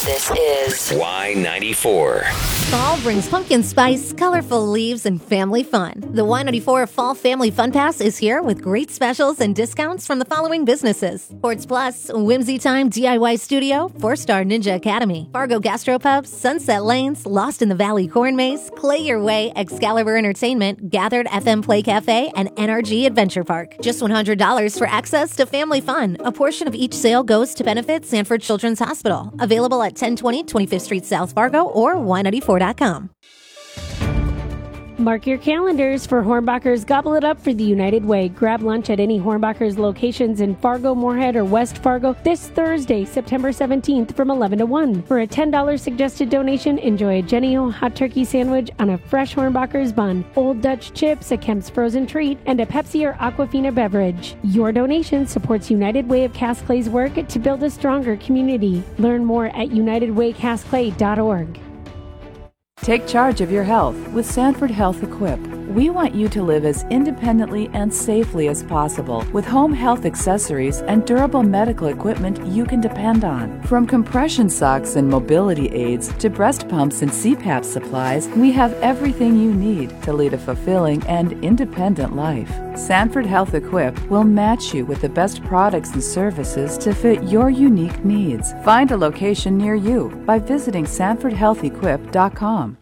This is Y94. Fall brings pumpkin spice, colorful leaves, and family fun. The Y94 Fall Family Fun Pass is here with great specials and discounts from the following businesses: Ports Plus, Whimsy Time DIY Studio, 4-Star Ninja Academy, Fargo Gastropub, Sunset Lanes, Lost in the Valley Corn Maze, Play Your Way, Excalibur Entertainment, Gathered FM Play Cafe, and NRG Adventure Park. Just $100 for access to family fun. A portion of each sale goes to benefit Sanford Children's Hospital. Available at 1020 25th Street South Fargo or Y94.com. Mark your calendars for Hornbacher's Gobble It Up for the United Way. Grab lunch at any Hornbacher's locations in Fargo, Moorhead, or West Fargo this Thursday, September 17th from 11 to 1. For a $10 suggested donation, enjoy a Jenny-O hot turkey sandwich on a fresh Hornbacher's bun, Old Dutch chips, a Kemp's frozen treat, and a Pepsi or Aquafina beverage. Your donation supports United Way of Cass Clay's work to build a stronger community. Learn more at unitedwaycassclay.org. Take charge of your health with Sanford Health Equip. We want you to live as independently and safely as possible with home health accessories and durable medical equipment you can depend on. From compression socks and mobility aids to breast pumps and CPAP supplies, we have everything you need to lead a fulfilling and independent life. Sanford Health Equip will match you with the best products and services to fit your unique needs. Find a location near you by visiting sanfordhealthequip.com.